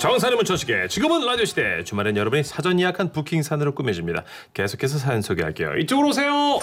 정산의 문천식의 지금은 라디오 시대. 주말엔 여러분이 사전 예약한 부킹산으로 꾸며집니다. 계속해서 사연 소개할게요. 이쪽으로 오세요.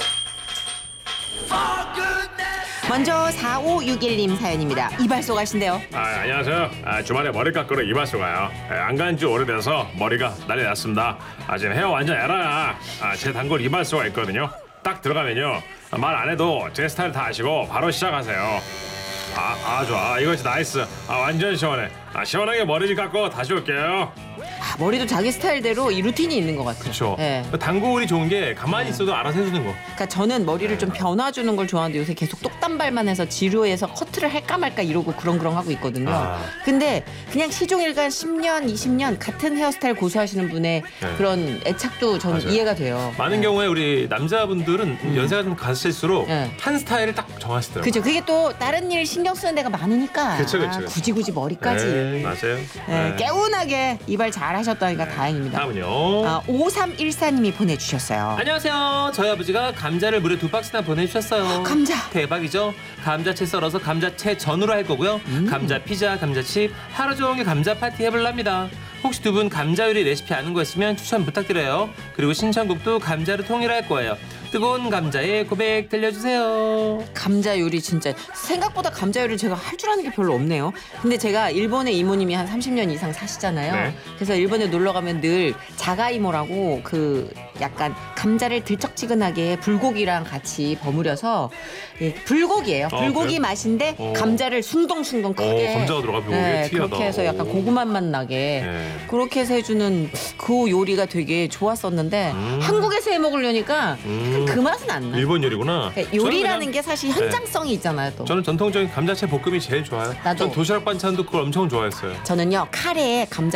먼저 4561님 사연입니다. 이발소 가신대요. 안녕하세요. 주말에 머리 깎으러 이발소 가요. 안 간 지 오래돼서 머리가 난리 났습니다. 지금 헤어 완전 에라야. 제 단골 이발소가 있거든요. 딱 들어가면요, 말 안 해도 제 스타일 다 아시고 바로 시작하세요. 좋아. 이거 나이스. 완전 시원해. 시원하게 머리 좀 깎고 다시 올게요. 머리도 자기 스타일대로 이 루틴이 있는 것 같아요. 그렇죠. 네. 단골이 좋은 게 가만히 있어도 알아서 해주는 거. 그러니까 저는 머리를 좀 변화주는 걸 좋아하는데 요새 계속 똑단발만 해서 지루해서 커트를 할까 말까 이러고 그렁그렁 하고 있거든요. 근데 그냥 시종일관 10년, 20년 같은 헤어스타일 고수하시는 분의 그런 애착도 저는 맞아요. 이해가 돼요. 많은 경우에 우리 남자분들은 연세가 좀 가실수록 한 스타일을 딱 정하시더라고요. 그렇죠. 그게 또 다른 일 신경 쓰는 데가 많으니까 그쵸. 굳이 머리까지 맞아요. 개운하게 이발 잘 하셨다니까 다행입니다. 다음은요. 5314님이 보내주셨어요. 안녕하세요. 저희 아버지가 감자를 무려 2박스나 보내주셨어요. 감자. 대박이죠? 감자채 썰어서 감자채 전으로 할 거고요. 감자 피자, 감자칩, 하루 종일 감자 파티 해볼랍니다. 혹시 두 분 감자 요리 레시피 아는 거 있으면 추천 부탁드려요. 그리고 신청곡도 감자로 통일할 거예요. 뜨거운 감자의 고백 들려주세요. 감자 요리 진짜 생각보다 감자 요리를 제가 할 줄 아는 게 별로 없네요. 근데 제가 일본에 이모님이 한 30년 이상 사시잖아요. 네. 그래서 일본에 놀러 가면 늘 자가이모라고 그 약간 감자를 들쩍지근하게 불고기랑 같이 버무려서 불고기예요. 불고기 그래? 맛인데 감자를 숭덩숭덩 크게 감자가 들어가 불고기에 특이하다. 그렇게 해서 약간 고구마 맛 나게 그렇게 해서 해주는 그 요리가 되게 좋았었는데 한국에서 해 먹으려니까 그 맛은 안 나. 일본 요리구나. 그러니까 요리라는 게 사실 현장성이 있잖아요. 또. 저는 전통적인 감자채 볶음이 제일 좋아요. 나도. 전 도시락 반찬도 그걸 엄청 좋아했어요. 저는요 카레에 감자